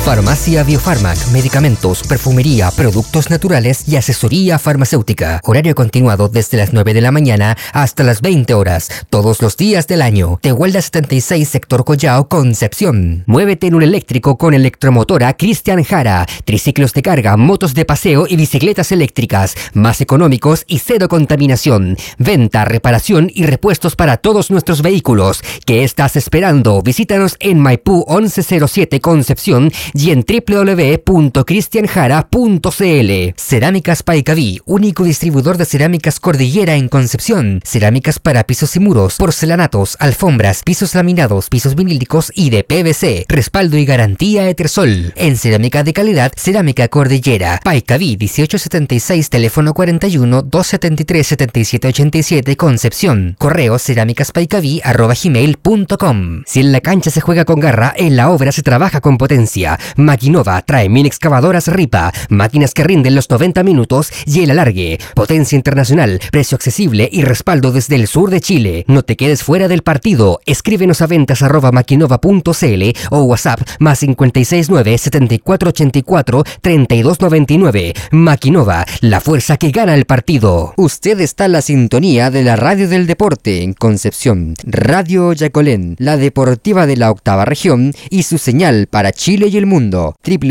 Farmacia Biofarmac, medicamentos, perfumería, productos naturales y asesoría farmacéutica. Horario continuado desde las 9 de la mañana hasta las 20 horas, todos los días del año. Tehuelda 76, sector Collao, Concepción. Muévete en un eléctrico con Electromotora Cristian Jara. Triciclos de carga, motos de paseo y bicicletas eléctricas, más económicos y cero contaminación. Venta, reparación y repuestos para todos nuestros vehículos. ¿Qué estás esperando? Visítanos en Maipú 1107 Concepción y en www.cristianjara.cl. Cerámicas Paicaví, único distribuidor de cerámicas Cordillera en Concepción. Cerámicas para pisos y muros, porcelanatos, alfombras, pisos laminados, pisos vinílicos y de PVC. Respaldo y garantía Etersol. En cerámica de calidad, Cerámica Cordillera. Paicaví 1876, teléfono 41 273 7787 Concepción. Correo cerámicaspaicaví@gmail.com. Si en la cancha se juega con garra, en la obra se trabaja con potencia. Maquinova trae 1000 excavadoras Ripa, máquinas que rinden los 90 minutos y el alargue. Potencia internacional, precio accesible y respaldo desde el sur de Chile. No te quedes fuera del partido. Escríbenos a ventas@maquinova.cl o WhatsApp +569 7484 3299. Maquinova, la fuerza que gana el partido. Usted está en la sintonía de la radio del deporte en Concepción. Radio Yacolén, la deportiva de la octava región y su señal para Chile y el mundo.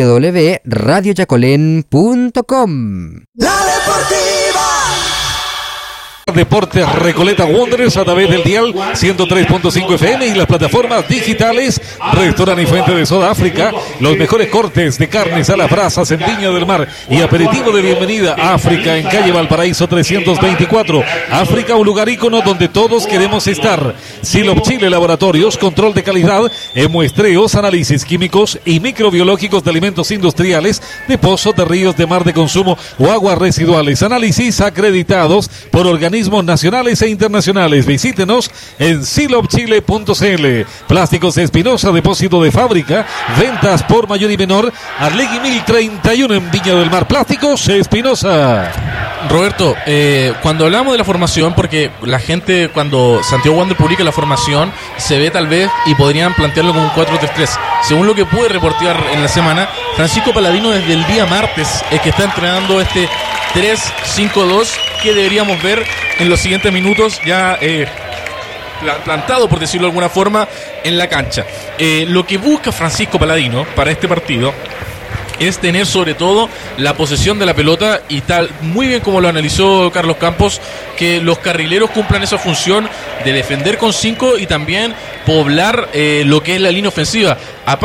www.radioyacolén.com. La Deportiva. Deportes Recoleta Wanderers a través del dial 103.5 FM y las plataformas digitales. Restaurante y Fuente de Soda África, los mejores cortes de carnes a las brasas en Viña del Mar y aperitivo de bienvenida a África en calle Valparaíso 324. África, un lugar ícono donde todos queremos estar. Silop Chile Laboratorios, control de calidad en muestreos, análisis químicos y microbiológicos de alimentos industriales, de pozos, de ríos, de mar de consumo o aguas residuales. Análisis acreditados por organismos nacionales e internacionales. Visítenos en silopchile.cl. Plásticos Espinosa, depósito de fábrica, ventas por mayor y menor. Arlegui 1031 en Viña del Mar. Plásticos Espinosa. Roberto, cuando hablamos de la formación, porque la gente cuando Santiago Wander publica la formación se ve tal vez y podrían plantearlo como un 4-3-3. Según lo que pude reportear en la semana, Francisco Paladino desde el día martes es que está entrenando este 3-5-2 que deberíamos ver en los siguientes minutos ya plantado, por decirlo de alguna forma, en la cancha. Lo que busca Francisco Paladino para este partido es tener sobre todo la posesión de la pelota y tal, muy bien como lo analizó Carlos Campos, que los carrileros cumplan esa función de defender con 5 y también poblar lo que es la línea ofensiva.